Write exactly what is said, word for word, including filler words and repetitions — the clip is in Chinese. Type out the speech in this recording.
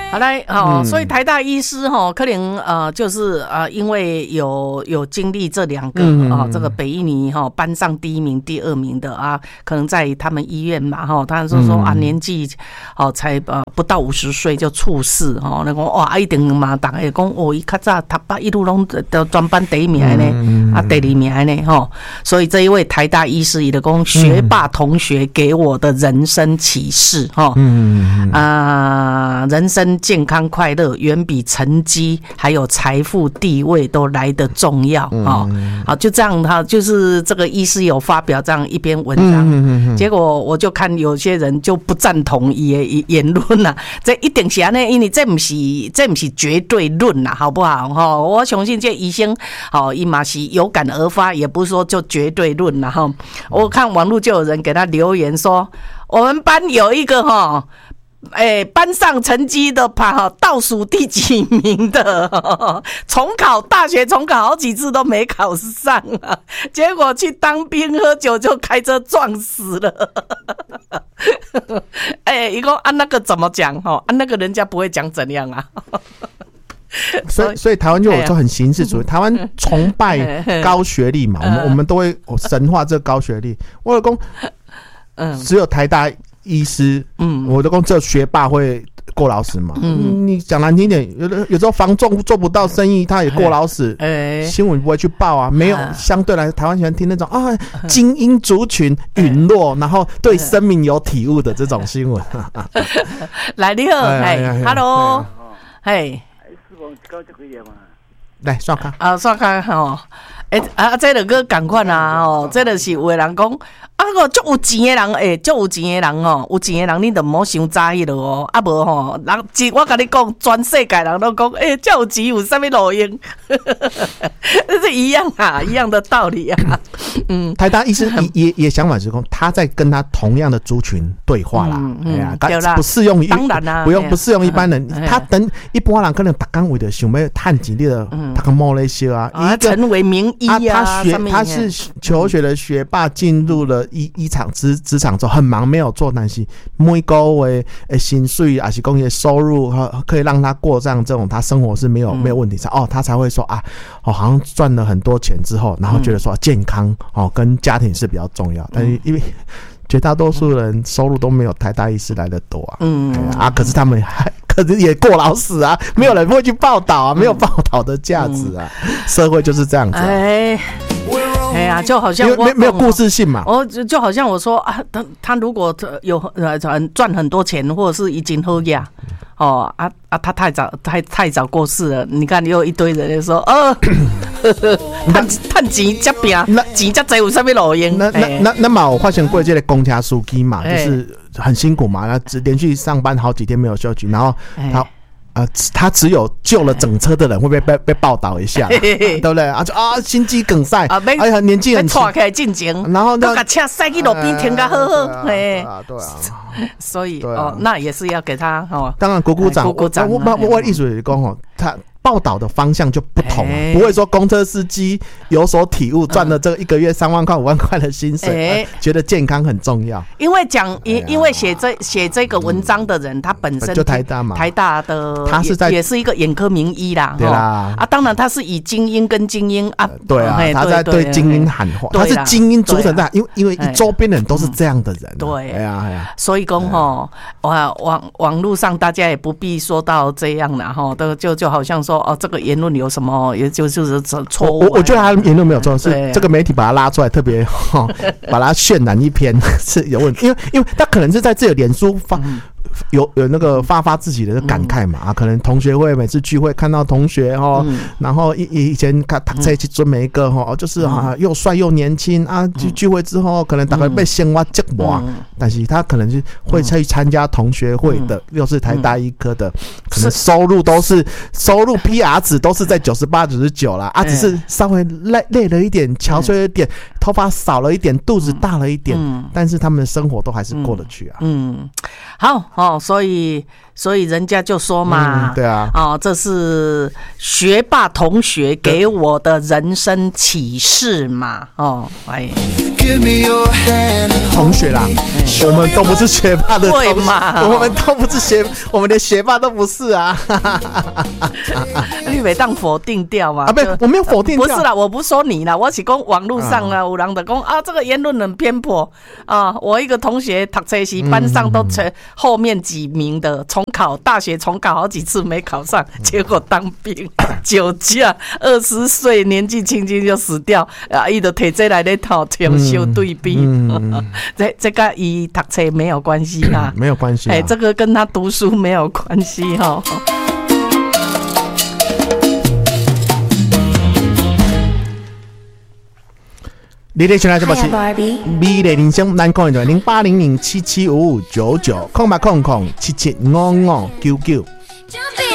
好来哦、嗯，所以台大医师哈、哦，可能呃就是呃，因为有有经历这两个啊、嗯哦，这个北一女哈、哦、班上第一名、第二名的啊，可能在他们医院嘛哈，他说说啊年纪哦才呃不到五十岁就猝死哦，那个哇一定嘛，大家讲哦，伊较早读八一路拢都专班第一名呢，嗯、啊第二名呢哈、哦，所以这一位台大医师，伊就讲学霸同学给我的人生启示哈，嗯啊、呃、人生。健康快乐远比成绩还有财富地位都来得重要啊！好，就这样，他就是这个医师有发表这样一篇文章，结果我就看有些人就不赞同伊的言论啦。这一定是安尼，因为这不是这不是绝对论啦，好不好？哈，我相信这医生好，伊嘛是有感而发，也不是说就绝对论啦哈。我看网络就有人给他留言说，我们班有一个哈。哎，班上成绩的排倒数第几名的，重考大学重考好几次都没考上啊，结果去当兵喝酒就开车撞死了。哎，一个按那个怎么讲哈？按那个人家不会讲怎样啊？ 所以，所以台湾就有时候很形式主义，台湾崇拜高学历嘛，我们我们都会神化这高学历。我老公，嗯，只有台大。医师，嗯，我就讲这学霸会过劳死嘛，嗯，你讲难听点，有的有时候房仲做不到生意，他也过劳死，哎，新闻不会去报啊，没有，相对来台湾喜欢听那种啊精英族群陨落，然后对生命有体悟的这种新闻。 来你好，哎 ，Hello， 嘿， 来刷卡啊，刷卡吼。哎、欸、啊，这个个赶快啊！哦，这个是有的人讲啊，个足有钱的人，哎、欸，足有钱的人哦，有钱的人你就唔好想早迄落哦，啊无吼，人我跟你讲，全世界人都讲，哎、欸，足有钱有啥物路用？这是一样啊，一样的道理啊。 嗯，台大医生也也也想法是讲，他在跟他同样的族群对话啦，哎呀、嗯嗯，不适用于当然啦、啊，不用不适用一般人。他等一般人可能大刚为了想要探钱的，他个摸那些啊， 啊，成为名医啊， 他学他是求学的学霸，进入了医医场职职场之后很忙，没有做，但是每个月的薪水还是工业收入可以让他过上这种他生活是没有、嗯、没有问题，哦，他才会说啊，哦，好像赚了很多钱之后，然后觉得说健康哦跟家庭是比较重要，但是因为绝大多数人收入都没有台大医师来的多啊，嗯啊，可是他们还可是也过劳死啊，没有人会去报道啊，没有报道的价值啊，嗯、社会就是这样子、啊。哎， 哎呀，就好像我没没有故事性嘛。 哦，就好像我说啊，他他如果有呃赚很多钱，或者是已经好呀。哦啊啊，他太早太太早过世了。你看，又一堆人就说，呃，趁趁钱这拼，钱这多有啥物路用？ 那那那那嘛，我发现过这个公车司机嘛，就是很辛苦嘛，他只连续上班好几天没有休息，然后他。呃，他只有救了整车的人会被被被报道一下，对不对？啊，就啊，心肌梗塞，啊，哎呀，年纪很轻， 开进前， 然后都把车塞去路边停个好好， 哎，对啊，对啊， 所以哦，那也是要给他哦， 当然鼓鼓掌，鼓鼓掌。我我我意思是讲哦，他。报道的方向就不同、啊欸，不会说公车司机有所体悟，赚了这个一个月三万块、五万块的薪水、欸呃，觉得健康很重要。 因为讲，因、哎、因为写这写这个文章的人，嗯、他本身就台大嘛， 台大的， 他是在也是一个眼科名医啦， 对啦， 啊，当然他是以精英跟精英啊， 对啊，他在对精英喊话，他是精英组成的，因为因为周边人都是这样的人、啊， 对， 哎呀哎呀， 所以讲吼，网网网络上大家也不必说到这样了哈，都就就好像说哦，这个言论。有什么？也就就是错误。 我我觉得他言论没有错，是这个媒体把他拉出来，特别、哦、把他渲染一篇是有问题，因为因为他可能是在自己的脸书发。嗯有有那个发发自己的感慨嘛、嗯、啊，可能同学会每次聚会看到同学哦、嗯，然后以以前看他在一起尊每一个哈，就是啊又帅又年轻啊，聚聚会之后可能大概被鲜花折磨，但是他可能是会去参加同学会的，又是台大医科的，可能收入都是收入 P R 值都是在九十八、九十九啦，啊，只是稍微累累了一点，憔悴了一点，头发少了一点，肚子大了一点，但是他们的生活都还是过得去啊。 嗯，好。哦，所以所以人家就说嘛， 嗯、对啊， 哦，这是学霸同学给我的人生启示嘛，哦，哎。 同学啦，我们都不是学霸的同学， 对嘛？ 我们都不是学，我们连学霸都不是啊！ 你没当否定掉嘛？ 啊，不，我没有否定掉， 不是啦，我不说你啦，我是讲网络上啊，有人就讲啊，这个言论很偏颇啊。我一个同学读册时班上都后面几名的，重考大学重考好几次没考上，结果当兵酒驾，二十岁年纪轻轻就死掉啊！伊就提这来咧讨重修对比，嗯、这这个与读册没有关系啊， 没有关系、啊， 哎、欸，这个跟他读书没有关系哈。 你的现在这把是美丽人生难看的零八零零七七五五九九空八空空七七五五九九。